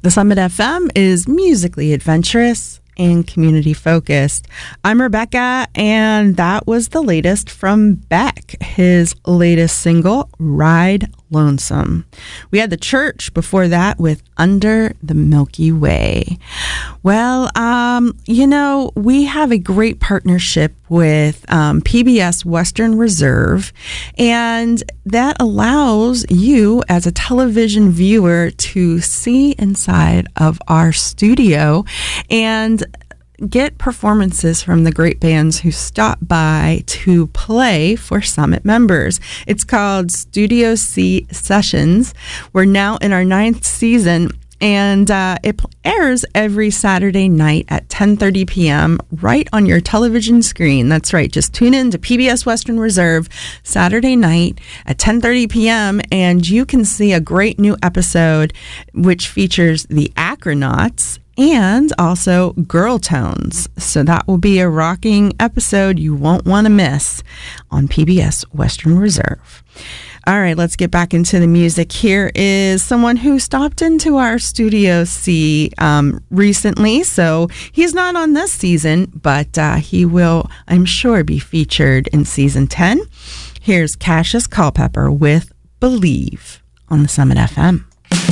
The Summit FM is musically adventurous and community focused. I'm Rebecca, and that was the latest from Beck, his latest single, Ride Lonesome. We had The Church before that with Under the Milky Way. Well, we have a great partnership with PBS Western Reserve, and that allows you as a television viewer to see inside of our studio and get performances from the great bands who stop by to play for Summit members. It's called Studio C Sessions. We're now in our 9th season, and it airs every Saturday night at 10:30 p.m. right on your television screen. That's right. Just tune in to PBS Western Reserve Saturday night at 10:30 p.m. and you can see a great new episode which features the Acronauts and also Girl Tones. So that will be a rocking episode you won't want to miss on PBS Western Reserve. All right, let's get back into the music. Here is someone who stopped into our Studio C recently. So he's not on this season, but he will, I'm sure, be featured in season 10. Here's Cassius Culpepper with Believe on the Summit FM.